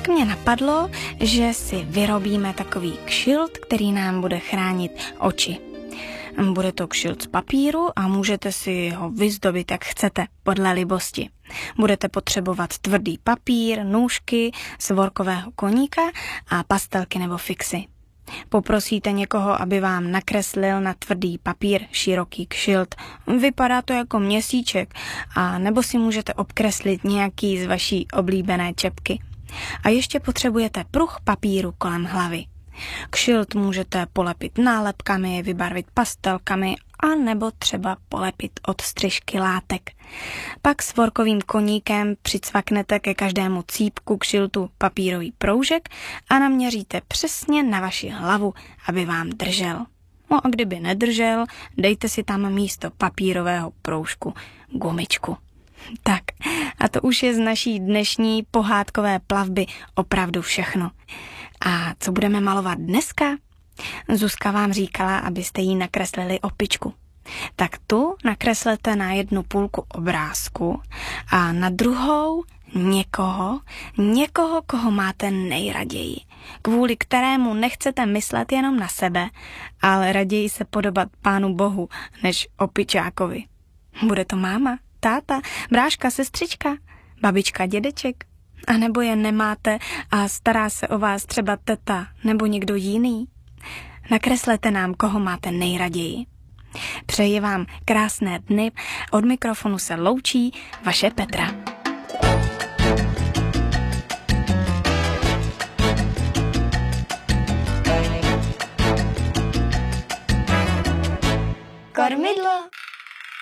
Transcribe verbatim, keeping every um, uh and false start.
mě napadlo, že si vyrobíme takový kšilt, který nám bude chránit oči. Bude to kšilt z papíru a můžete si ho vyzdobit, jak chcete, podle libosti. Budete potřebovat tvrdý papír, nůžky, svorkového koníka a pastelky nebo fixy. Poprosíte někoho, aby vám nakreslil na tvrdý papír široký kšilt. Vypadá to jako měsíček, a nebo si můžete obkreslit nějaký z vaší oblíbené čepky. A ještě potřebujete pruh papíru kolem hlavy. Kšilt můžete polepit nálepkami, vybarvit pastelkami a nebo třeba polepit od střižky látek. Pak svorkovým koníkem přicvaknete ke každému cípku kšiltu papírový proužek a naměříte přesně na vaši hlavu, aby vám držel. No a kdyby nedržel, dejte si tam místo papírového proužku gumičku. Tak, a to už je z naší dnešní pohádkové plavby opravdu všechno. A co budeme malovat dneska? Zuzka vám říkala, abyste jí nakreslili opičku. Tak tu nakreslete na jednu půlku obrázku a na druhou někoho, někoho, koho máte nejraději, kvůli kterému nechcete myslet jenom na sebe, ale raději se podobat Pánu Bohu než opičákovi. Bude to máma, táta, bráška, sestřička, babička, dědeček? A nebo je nemáte a stará se o vás třeba teta nebo někdo jiný? Nakreslete nám, koho máte nejraději. Přeji vám krásné dny, od mikrofonu se loučí vaše Petra. Kormidlo.